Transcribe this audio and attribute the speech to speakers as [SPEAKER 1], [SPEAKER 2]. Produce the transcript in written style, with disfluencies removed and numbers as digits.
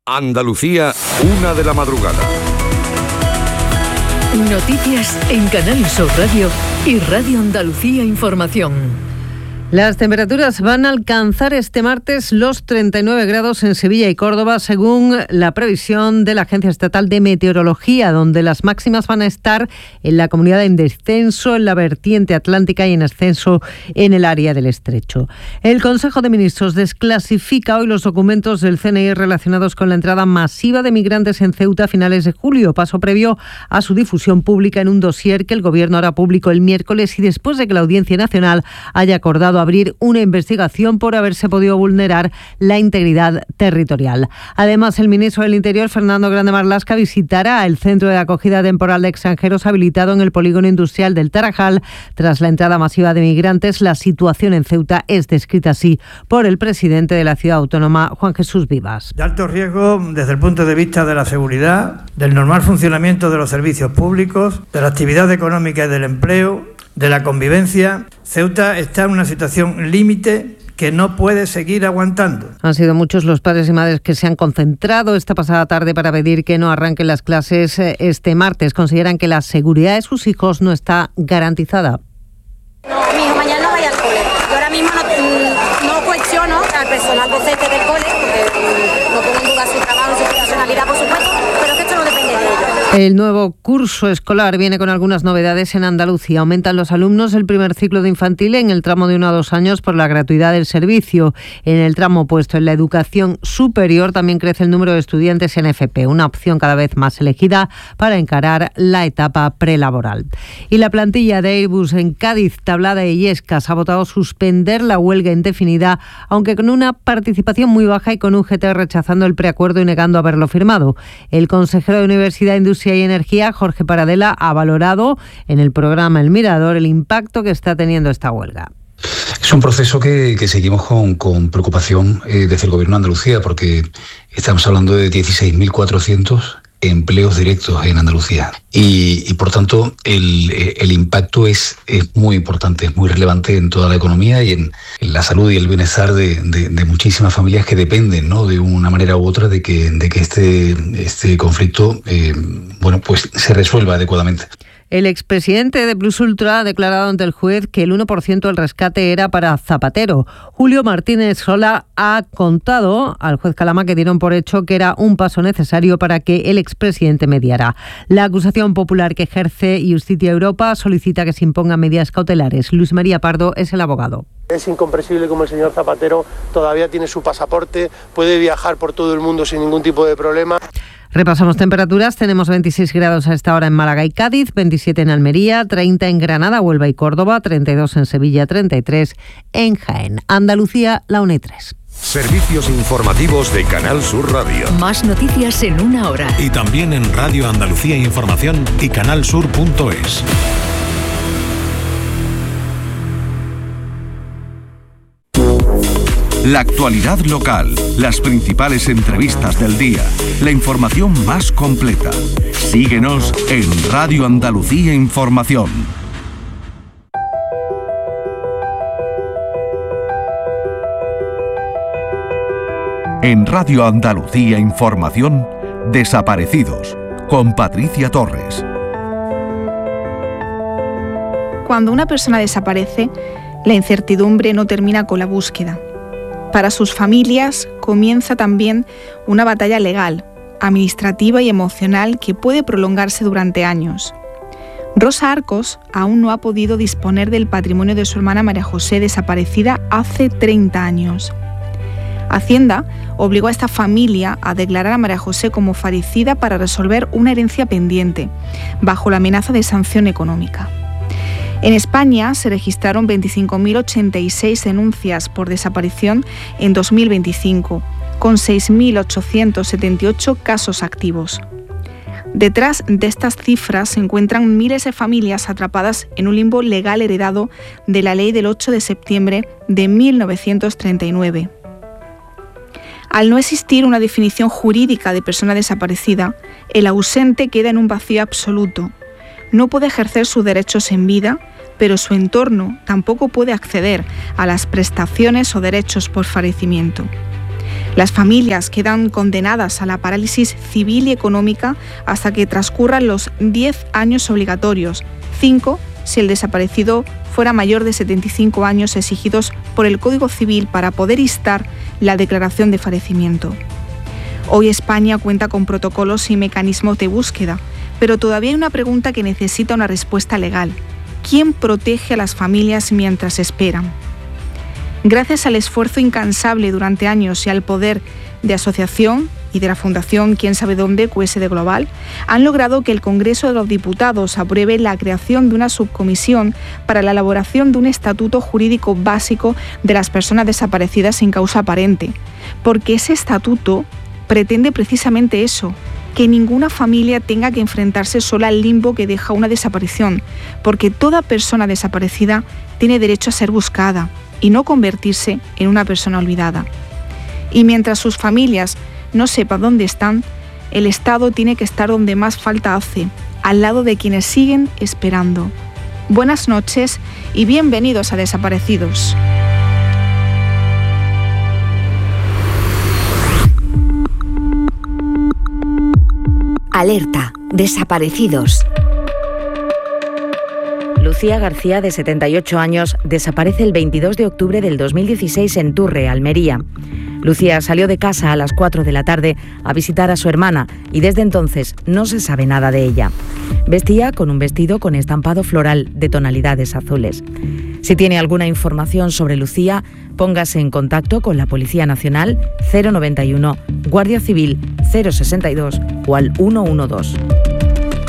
[SPEAKER 1] Andalucía, 1 de la madrugada.
[SPEAKER 2] Noticias en Canal Sur Radio y Radio Andalucía Información.
[SPEAKER 3] Las temperaturas van a alcanzar este martes los 39 grados en Sevilla y Córdoba, según la previsión de la Agencia Estatal de Meteorología, donde las máximas van a estar en la comunidad en descenso, en la vertiente atlántica y en ascenso en el área del Estrecho. El Consejo de Ministros desclasifica hoy los documentos del CNI relacionados con la entrada masiva de migrantes en Ceuta a finales de julio, paso previo a su difusión pública en un dossier que el Gobierno hará público el miércoles y después de que la Audiencia Nacional haya acordado abrir una investigación por haberse podido vulnerar la integridad territorial. Además, el ministro del Interior, Fernando Grande Marlaska, visitará el centro de acogida temporal de extranjeros habilitado en el polígono industrial del Tarajal. Tras la entrada masiva de migrantes, la situación en Ceuta es descrita así por el presidente de la ciudad autónoma, Juan Jesús Vivas.
[SPEAKER 4] De alto riesgo desde el punto de vista de la seguridad, del normal funcionamiento de los servicios públicos, de la actividad económica y del empleo, de la convivencia. Ceuta está en una situación límite que no puede seguir aguantando.
[SPEAKER 3] Han sido muchos los padres y madres que se han concentrado esta pasada tarde para pedir que no arranquen las clases este martes. Consideran que la seguridad de sus hijos no está garantizada.
[SPEAKER 5] Mi hijo mañana no vaya al cole. Yo ahora mismo no cuestiono al personal docente del cole, porque no pongo en duda su trabajo, su profesionalidad, por supuesto, pero que esto no depende de ellos.
[SPEAKER 3] El nuevo curso escolar viene con algunas novedades en Andalucía. Aumentan los alumnos del primer ciclo de infantil en el tramo de 1 a 2 años por la gratuidad del servicio. En el tramo opuesto, en la educación superior, también crece el número de estudiantes en FP, una opción cada vez más elegida para encarar la etapa prelaboral. Y la plantilla de Airbus en Cádiz, Tablada y Illescas ha votado suspender la huelga indefinida, aunque con una participación muy baja y con UGT rechazando el preacuerdo y negando haberlo firmado. El consejero de Universidad, Industria y Energía, Jorge Paradela, ha valorado en el programa El Mirador el impacto que está teniendo esta huelga.
[SPEAKER 6] Es un proceso que seguimos con preocupación desde el Gobierno de Andalucía, porque estamos hablando de 16.400 empleos directos en Andalucía y por tanto el impacto es muy importante, es muy relevante en toda la economía y en la salud y el bienestar de muchísimas familias que dependen, ¿no?, de una manera u otra de que este conflicto pues se resuelva adecuadamente.
[SPEAKER 3] El expresidente de Plus Ultra ha declarado ante el juez que el 1% del rescate era para Zapatero. Julio Martínez Sola ha contado al juez Calama que dieron por hecho que era un paso necesario para que el expresidente mediara. La acusación popular que ejerce Justicia Europa solicita que se impongan medidas cautelares. Luis María Pardo es el abogado.
[SPEAKER 7] Es incomprensible como el señor Zapatero todavía tiene su pasaporte, puede viajar por todo el mundo sin ningún tipo de problema.
[SPEAKER 3] Repasamos temperaturas. Tenemos 26 grados a esta hora en Málaga y Cádiz, 27 en Almería, 30 en Granada, Huelva y Córdoba, 32 en Sevilla, 33 en Jaén. Andalucía, la 1 y 3.
[SPEAKER 1] Servicios informativos de Canal Sur Radio.
[SPEAKER 2] Más noticias en 1 hora.
[SPEAKER 8] Y también en Radio Andalucía Información y canalsur.es.
[SPEAKER 9] La actualidad local, las principales entrevistas del día, la información más completa. Síguenos en Radio Andalucía Información. En Radio Andalucía Información, Desaparecidos, con Patricia Torres.
[SPEAKER 10] Cuando una persona desaparece, la incertidumbre no termina con la búsqueda. Para sus familias comienza también una batalla legal, administrativa y emocional que puede prolongarse durante años. Rosa Arcos aún no ha podido disponer del patrimonio de su hermana María José, desaparecida hace 30 años. Hacienda obligó a esta familia a declarar a María José como fallecida para resolver una herencia pendiente, bajo la amenaza de sanción económica. En España se registraron 25.086 denuncias por desaparición en 2025, con 6.878 casos activos. Detrás de estas cifras se encuentran miles de familias atrapadas en un limbo legal heredado de la ley del 8 de septiembre de 1939. Al no existir una definición jurídica de persona desaparecida, el ausente queda en un vacío absoluto. No puede ejercer sus derechos en vida, pero su entorno tampoco puede acceder a las prestaciones o derechos por fallecimiento. Las familias quedan condenadas a la parálisis civil y económica hasta que transcurran los 10 años obligatorios, 5 si el desaparecido fuera mayor de 75 años exigidos por el Código Civil para poder instar la declaración de fallecimiento. Hoy España cuenta con protocolos y mecanismos de búsqueda, pero todavía hay una pregunta que necesita una respuesta legal. ¿Quién protege a las familias mientras esperan? Gracias al esfuerzo incansable durante años y al poder de asociación y de la Fundación Quién sabe dónde, QSD Global, han logrado que el Congreso de los Diputados apruebe la creación de una subcomisión para la elaboración de un estatuto jurídico básico de las personas desaparecidas sin causa aparente, porque ese estatuto pretende precisamente eso, que ninguna familia tenga que enfrentarse sola al limbo que deja una desaparición, porque toda persona desaparecida tiene derecho a ser buscada y no convertirse en una persona olvidada. Y mientras sus familias no sepan dónde están, el Estado tiene que estar donde más falta hace, al lado de quienes siguen esperando. Buenas noches y bienvenidos a Desaparecidos.
[SPEAKER 11] Alerta, desaparecidos. Lucía García, de 78 años, desaparece el 22 de octubre del 2016 en Turre, Almería. Lucía salió de casa a las 4 de la tarde a visitar a su hermana y desde entonces no se sabe nada de ella. Vestía con un vestido con estampado floral de tonalidades azules. Si tiene alguna información sobre Lucía, póngase en contacto con la Policía Nacional 091, Guardia Civil 062 o al 112.